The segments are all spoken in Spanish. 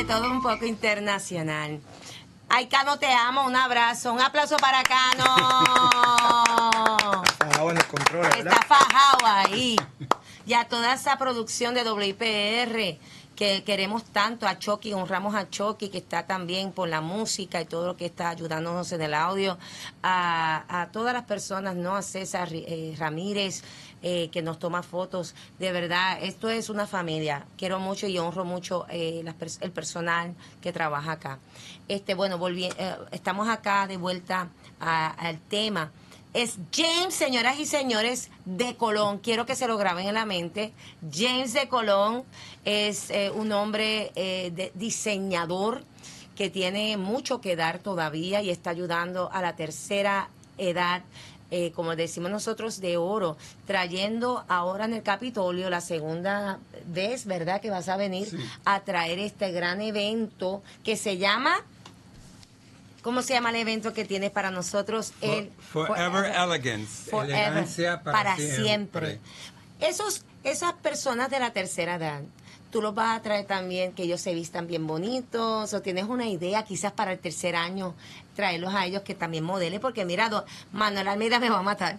Todo un poco internacional. Ay, Cano, te amo. Un abrazo. Un aplauso para Cano. Fajado en los controles, ¿verdad? Está fajado ahí. Y a toda esa producción de WIPR que queremos tanto, a Chucky, honramos a Chucky, que está también por la música y todo lo que está ayudándonos en el audio, a todas las personas, ¿no? A César Ramírez, que nos toma fotos. De verdad, esto es una familia. Quiero mucho y honro mucho el personal que trabaja acá. Bueno, estamos acá de vuelta al tema. Es James, señoras y señores, de Colón. Quiero que se lo graben en la mente. James de Colón es un hombre diseñador que tiene mucho que dar todavía y está ayudando a la tercera edad, como decimos nosotros, de oro, trayendo ahora en el Capitolio la segunda vez, ¿verdad?, que vas a venir a traer este gran evento que se llama... ¿Cómo se llama el evento que tienes para nosotros? Forever Elegance. Forever, Elegancia para siempre. Esas personas de la tercera edad, tú los vas a traer también, que ellos se vistan bien bonitos, o tienes una idea quizás para el tercer año, traerlos a ellos que también modelen, porque mira, Manuel Almeida me va a matar.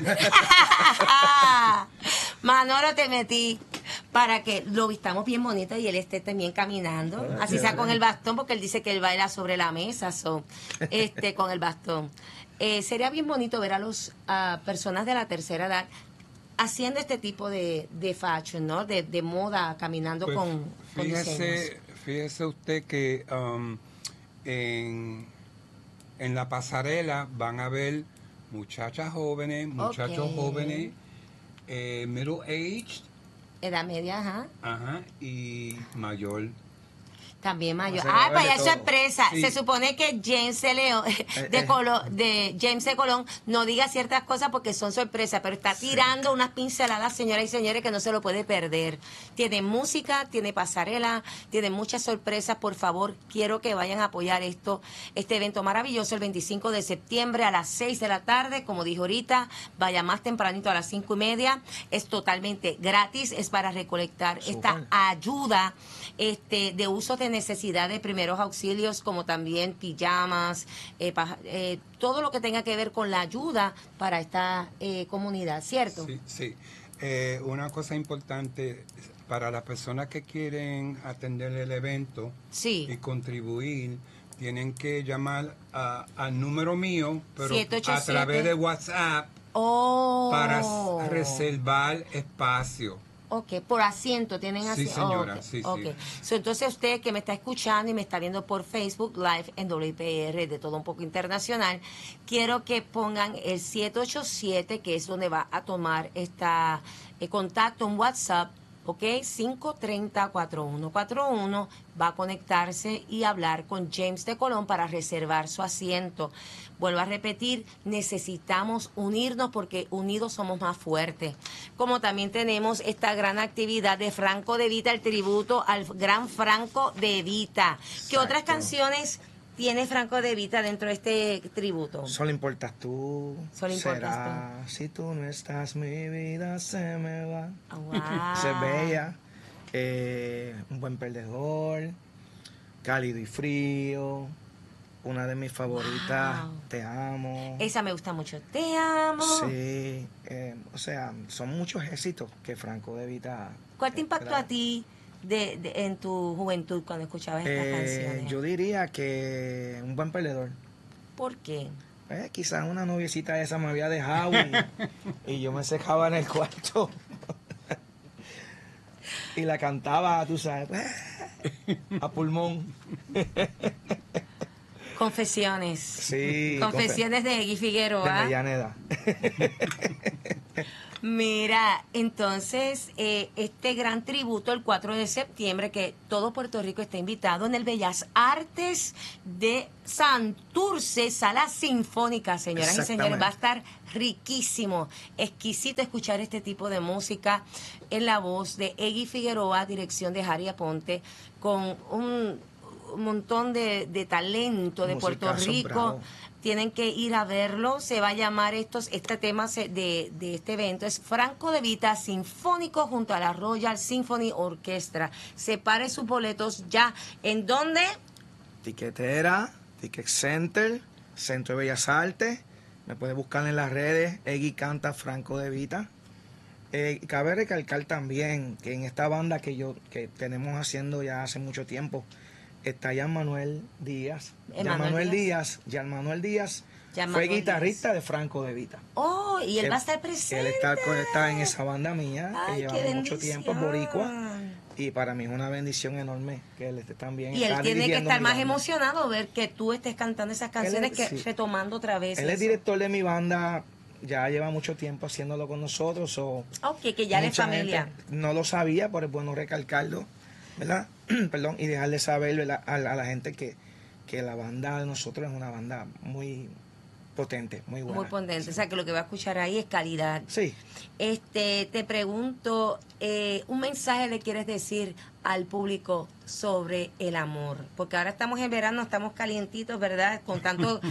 Manolo, te metí para que lo vistamos bien bonito y él esté también caminando, así sea con el bastón, porque él dice que él baila sobre la mesa, con el bastón. Sería bien bonito ver a las personas de la tercera edad haciendo este tipo de fashion, ¿no? De moda, caminando Pues, con diseños. Fíjese usted que en la pasarela van a ver muchachas jóvenes, muchachos jóvenes, middle aged, edad media, ajá, y mayor. También mayor. O sea, Para allá todo. sorpresa. Sí. Se supone que James de Colón no diga ciertas cosas porque son sorpresas, pero está tirando unas pinceladas, señoras y señores, que no se lo puede perder. Tiene música, tiene pasarela, tiene muchas sorpresas. Por favor, quiero que vayan a apoyar este evento maravilloso el 25 de septiembre a las 6 de la tarde. Como dijo ahorita, vaya más tempranito a las 5:30. Es totalmente gratis, es para recolectar esta ayuda de uso de necesidad de primeros auxilios, como también pijamas, todo lo que tenga que ver con la ayuda para esta comunidad, ¿cierto? Sí, sí. Una cosa importante para las personas que quieren atender el evento y contribuir, tienen que llamar al número mío, pero 787. a través de WhatsApp para reservar espacio. Ok, por asiento, tienen asiento. Sí, señora, Okay, sí, okay. sí. Entonces usted que me está escuchando y me está viendo por Facebook Live en WIPR de Todo Un Poco Internacional, quiero que pongan el 787, que es donde va a tomar contacto en WhatsApp, ¿ok? 530-4141, va a conectarse y hablar con James de Colón para reservar su asiento. Vuelvo a repetir, necesitamos unirnos porque unidos somos más fuertes. Como también tenemos esta gran actividad de Franco De Vita, el tributo al gran Franco De Vita. ¿Qué otras canciones tiene Franco De Vita dentro de este tributo? Solo importas tú. Solo importas será, si tú no estás, mi vida se me va. Wow. Esa es bella. Un buen perdedor. Cálido y frío. Una de mis favoritas, Wow. Te amo. Esa me gusta mucho. Te amo. Sí, o sea, son muchos éxitos que Franco De Vita. ¿Cuál te impactó a ti en tu juventud cuando escuchabas estas canciones? Yo diría que un buen perdedor. ¿Por qué? Quizás una noviecita esa me había dejado y yo me secaba en el cuarto y la cantaba, tú sabes, a pulmón. Confesiones. Sí. Confesiones de Egui Figueroa. De Avellaneda. Mira, entonces, este gran tributo el 4 de septiembre, que todo Puerto Rico está invitado en el Bellas Artes de Santurce, Sala Sinfónica, señoras y señores. Va a estar riquísimo, exquisito escuchar este tipo de música en la voz de Egui Figueroa, dirección de Jari Aponte, con un montón de talento de Puerto Rico. tienen que ir a verlo. Se va a llamar este tema de este evento es Franco De Vita Sinfónico junto a la Royal Symphony Orchestra. Separe sus boletos ya. ¿En dónde? Tiquetera, Ticket Center, Centro de Bellas Artes. Me puede buscar en las redes, Egui Canta Franco De Vita. Cabe recalcar también que en esta banda que tenemos haciendo ya hace mucho tiempo, está Jan Manuel Díaz. Jan Manuel Díaz fue guitarrista de Franco De Vita. Oh, y él va a estar presente. Él está en esa banda mía, que lleva mucho tiempo, boricua. Y para mí es una bendición enorme que él esté tan bien. Y él tiene que estar más emocionado ver que tú estés cantando esas canciones, retomando otra vez. Él es director de mi banda, ya lleva mucho tiempo haciéndolo con nosotros. Que ya es familia. No lo sabía, pero es bueno recalcarlo, ¿verdad? Perdón, y dejarle saber, ¿verdad? A la gente que la banda de nosotros es una banda muy potente, muy buena. Muy potente, o sea que lo que va a escuchar ahí es calidad. Sí. Te pregunto, ¿un mensaje le quieres decir al público sobre el amor? Porque ahora estamos en verano, estamos calientitos, ¿verdad? Con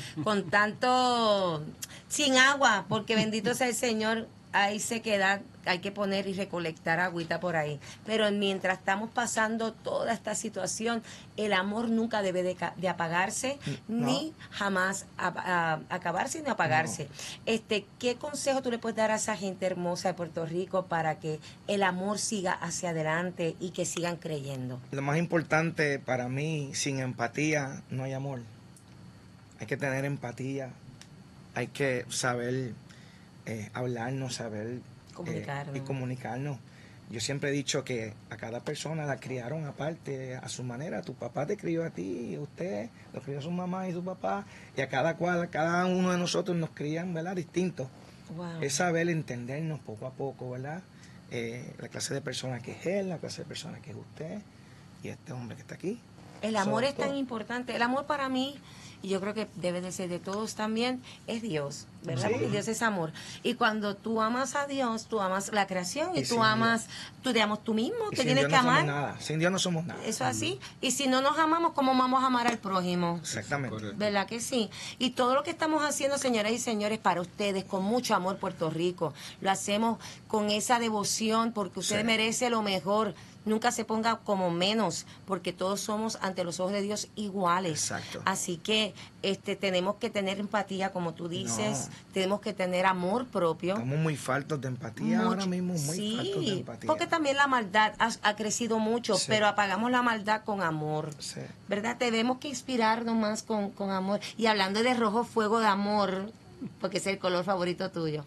tanto, sin agua, porque bendito sea el Señor, hay sequedad, hay que poner y recolectar agüita por ahí. Pero mientras estamos pasando toda esta situación, el amor nunca debe de apagarse, ni jamás acabarse ni apagarse. ¿Qué consejo tú le puedes dar a esa gente hermosa de Puerto Rico para que el amor siga hacia adelante y que sigan creyendo? Lo más importante para mí, sin empatía no hay amor. Hay que tener empatía, hay que saber hablarnos, saber y comunicarnos. Yo siempre he dicho que a cada persona la criaron aparte, a su manera. Tu papá te crió a ti, usted lo crió a su mamá y su papá, y a cada uno de nosotros nos crían, ¿verdad? Distintos. Wow. Es saber entendernos poco a poco, ¿verdad? La clase de persona que es él, la clase de persona que es usted y este hombre que está aquí. El amor es tan importante. El amor para mí, y yo creo que debe de ser de todos también, es Dios, ¿verdad? Sí. Porque Dios es amor. Y cuando tú amas a Dios, tú amas la creación y tú te amas tú mismo, te tienes que amar. Nada. Sin Dios no somos nada. Eso es así. Y si no nos amamos, ¿cómo vamos a amar al prójimo? Exactamente. ¿Verdad que sí? Y todo lo que estamos haciendo, señoras y señores, para ustedes, con mucho amor, Puerto Rico, lo hacemos con esa devoción, porque usted merece lo mejor. Nunca se ponga como menos, porque todos somos ante los ojos de Dios iguales. Exacto. Así que tenemos que tener empatía, como tú dices, tenemos que tener amor propio. Estamos muy faltos de empatía ahora mismo, muy faltos de empatía. Porque también la maldad ha crecido mucho, pero apagamos la maldad con amor. Sí. ¿Verdad? Tenemos que inspirarnos más con amor. Y hablando de rojo fuego de amor, porque es el color favorito tuyo.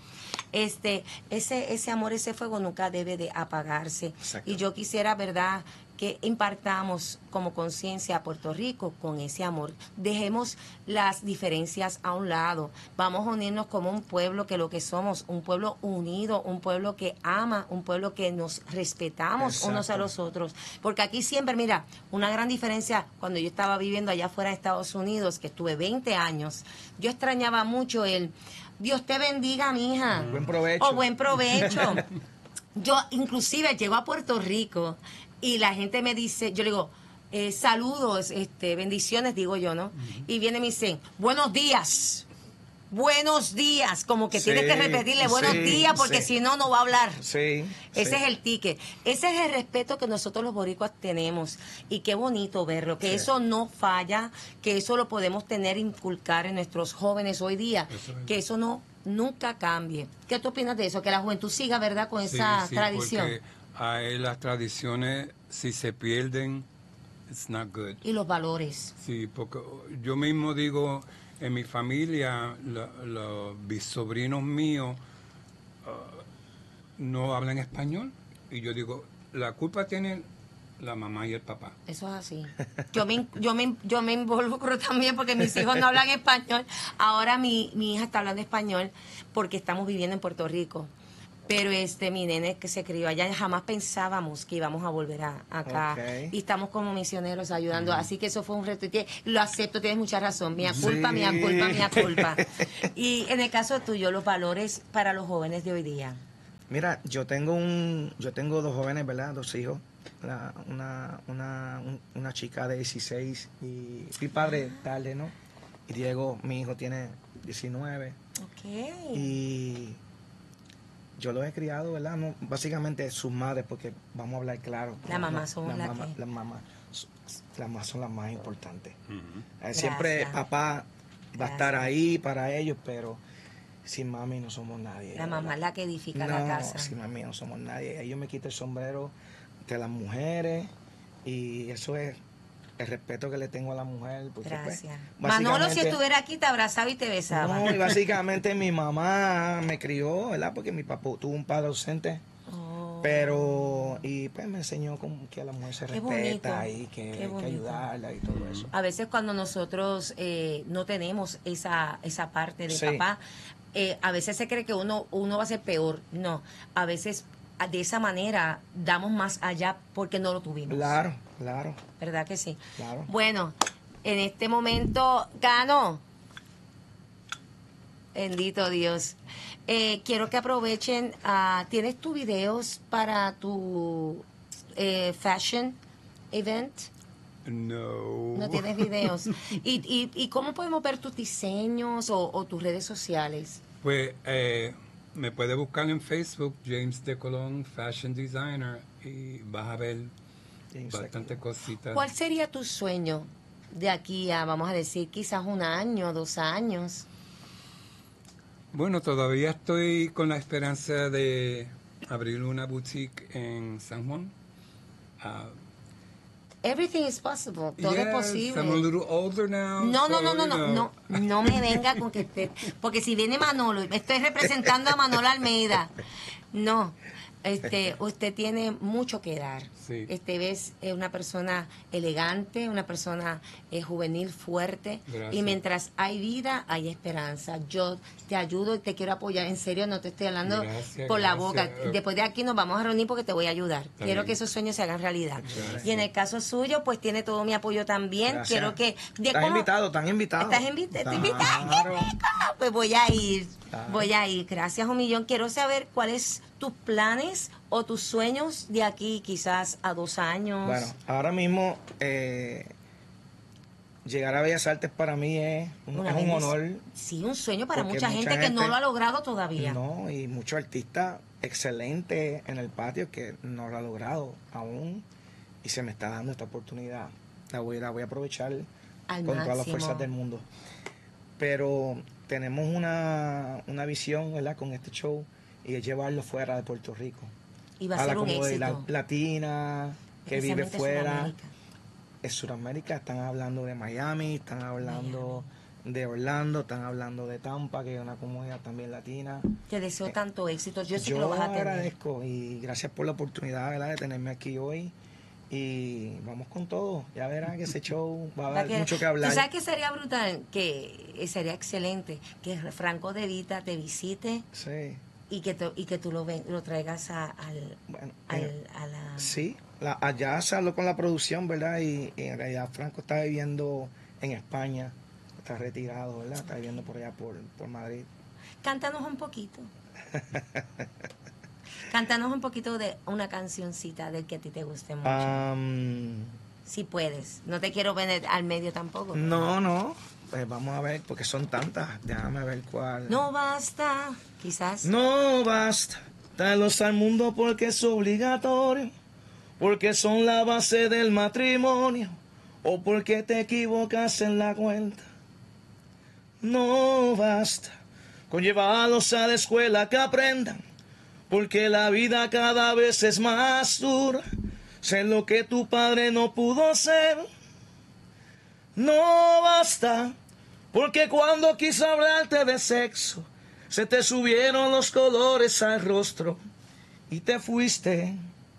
Ese amor, ese fuego nunca debe de apagarse. Exacto. Y yo quisiera, ¿verdad?, que impartamos como conciencia a Puerto Rico con ese amor. Dejemos las diferencias a un lado. Vamos a unirnos como un pueblo que lo que somos, un pueblo unido, un pueblo que ama, un pueblo que nos respetamos unos a los otros. Porque aquí siempre, mira, una gran diferencia cuando yo estaba viviendo allá afuera de Estados Unidos, que estuve 20 años, yo extrañaba mucho el Dios te bendiga, mija. Buen provecho. O buen provecho. Yo inclusive llego a Puerto Rico y la gente me dice, yo le digo, saludos, bendiciones, digo yo, ¿no? Y viene y me dicen, buenos días, como que tienes que repetirle buenos días porque si no, no va a hablar. Sí. Ese es el ticket. Ese es el respeto que nosotros los boricuas tenemos. Y qué bonito verlo, que eso no falla, que eso lo podemos tener, inculcar en nuestros jóvenes hoy día, que eso nunca cambie. ¿Qué tú opinas de eso? Que la juventud siga, ¿verdad?, con esa tradición. Porque las tradiciones, si se pierden, it's not good. Y los valores. Sí, porque yo mismo digo, en mi familia, los bisobrinos míos no hablan español. Y yo digo, la culpa tiene la mamá y el papá. Eso es así. Yo me involucro también porque mis hijos no hablan español. Ahora mi hija está hablando español porque estamos viviendo en Puerto Rico. Pero mi nene que se crió allá, jamás pensábamos que íbamos a volver acá. Okay. Y estamos como misioneros ayudando. Así que eso fue un reto. Y lo acepto, tienes mucha razón. Mía culpa, mía culpa, mía culpa. Y en el caso tuyo, los valores para los jóvenes de hoy día. Mira, yo tengo dos jóvenes, ¿verdad? Dos hijos. Una chica de 16 y fui padre tarde, ¿no? Y Diego, mi hijo, tiene 19. Y yo los he criado, ¿verdad? No, básicamente sus madres, porque vamos a hablar claro. Las mamás son las que... Las mamás son las más importantes. Siempre papá va a estar ahí para ellos, pero sin mami no somos nadie. La mamá es la que edifica la casa. Sin mami no somos nadie. Ahí yo me quito el sombrero de las mujeres y eso es el respeto que le tengo a la mujer. Porque, gracias. Pues, Manolo, si estuviera aquí, te abrazaba y te besaba. No, y básicamente mi mamá me crió, ¿verdad? Porque mi papá tuvo un padre ausente. Pero, y pues me enseñó que a la mujer se respeta y que hay que ayudarla y todo eso. A veces cuando nosotros no tenemos esa parte de papá, a veces se cree que uno va a ser peor. No, a veces de esa manera damos más allá porque no lo tuvimos. Claro. ¿Verdad que sí? Claro. Bueno, en este momento, Cano, bendito Dios. Quiero que aprovechen, ¿tienes tus videos para tu fashion event? No. No tienes videos. ¿Y cómo podemos ver tus diseños o tus redes sociales? Pues me puedes buscar en Facebook, James de Colón, Fashion Designer, y vas a ver bastante cositas. ¿Cuál sería tu sueño de aquí a, vamos a decir, quizás 1 año, 2 años? Bueno, todavía estoy con la esperanza de abrir una boutique en San Juan. Everything is possible. Todo es posible. I'm a little older now. No me venga con que esté, porque si viene Manolo, me estoy representando a Manolo Almeida. No, usted tiene mucho que dar. Sí. Es una persona elegante, una persona juvenil, fuerte. Gracias. Y mientras hay vida, hay esperanza. Yo te ayudo y te quiero apoyar. En serio, no te estoy hablando por la boca. Después de aquí nos vamos a reunir porque te voy a ayudar. Quiero que esos sueños se hagan realidad. Gracias. Y en el caso suyo, pues tiene todo mi apoyo también. Gracias. Quiero que... Estás invitado. ¿Estás invitado? ¿Estoy invitada? ¡Qué rico! Pues voy a ir. Gracias 1,000,000. Quiero saber cuáles tus planes o tus sueños de aquí quizás a 2 años. Bueno, ahora mismo llegar a Bellas Artes para mí es un honor. Sí, un sueño para mucha gente que no lo ha logrado todavía. No, y muchos artistas excelentes en el patio que no lo ha logrado aún y se me está dando esta oportunidad. La voy a aprovechar con todas las fuerzas del mundo. Pero tenemos una visión, ¿verdad? Con este show y es llevarlo fuera de Puerto Rico. Y va a ser un éxito. La latina que vive fuera. En Sudamérica están hablando de Miami, están hablando de Orlando, están hablando de Tampa, que es una comunidad también latina. Te deseo tanto éxito. Yo sé que lo vas a tener. Yo agradezco y gracias por la oportunidad, ¿verdad?, de tenerme aquí hoy. Y vamos con todo. Ya verán que ese show va a haber mucho que hablar. ¿Tú sabes que sería brutal? Que sería excelente que Franco De Vita te visite. Sí. Y que tú lo traigas a la... Sí, allá se habló con la producción, ¿verdad? Y en realidad Franco está viviendo en España, está retirado, ¿verdad? Está viviendo por allá, por Madrid. Cántanos un poquito. Cántanos un poquito de una cancioncita del que a ti te guste mucho. Si puedes. No te quiero ver al medio tampoco. No. Pues vamos a ver, porque son tantas. Déjame ver cuál. No basta, quizás. No basta darlos al mundo porque es obligatorio, porque son la base del matrimonio, o porque te equivocas en la cuenta. No basta con llevarlos a la escuela que aprendan, porque la vida cada vez es más dura. Sé lo que tu padre no pudo ser. No basta, porque cuando quiso hablarte de sexo, se te subieron los colores al rostro y te fuiste.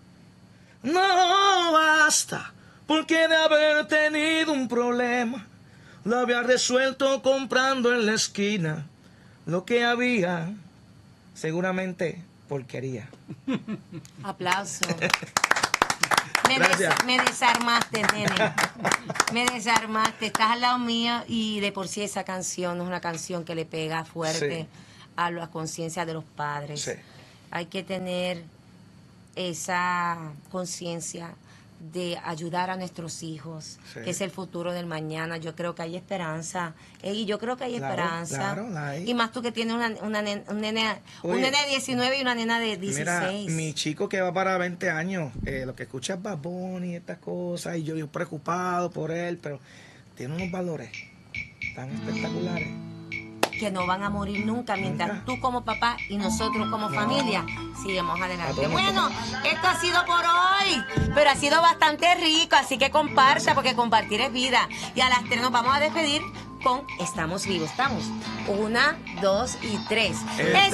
No basta, porque de haber tenido un problema, lo había resuelto comprando en la esquina lo que había, seguramente porquería. Aplauso. Me desarmaste, nene. Me desarmaste. Estás al lado mío y de por sí esa canción es una canción que le pega fuerte a la conciencia de los padres. Sí. Hay que tener esa conciencia de ayudar a nuestros hijos, que es el futuro del mañana. Yo creo que hay esperanza. Y yo creo que hay esperanza. Claro, la hay. Y más tú que tienes un nene de 19 y una nena de 16. Mira, mi chico que va para 20 años, lo que escucha es Bad Bunny y estas cosas, y yo preocupado por él, pero tiene unos valores tan espectaculares. Que no van a morir nunca, mientras tú como papá y nosotros como familia seguimos adelante. Bueno, esto ha sido por hoy, pero ha sido bastante rico, así que comparta, porque compartir es vida. Y a las 3 nos vamos a despedir con Estamos Vivos. Estamos 1, 2 y 3.